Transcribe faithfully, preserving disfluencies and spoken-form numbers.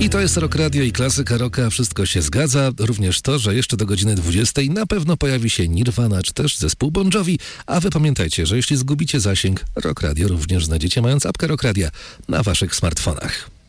I to jest Rock Radio i klasyka rocka, wszystko się zgadza. Również to, że jeszcze do godziny dwudziestej na pewno pojawi się Nirvana, czy też zespół Bon Jovi. A wy pamiętajcie, że jeśli zgubicie zasięg, Rock Radio również znajdziecie, mając apkę Rock Radia na waszych smartfonach.